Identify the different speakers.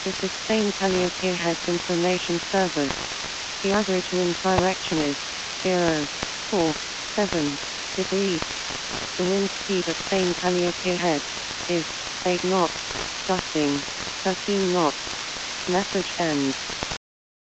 Speaker 1: This is Spain Calliope Heads Information Service. The average wind direction is 047 degrees. The wind speed at Spain Calliope Head is 8 knots, gusting 13 knots. Message ends.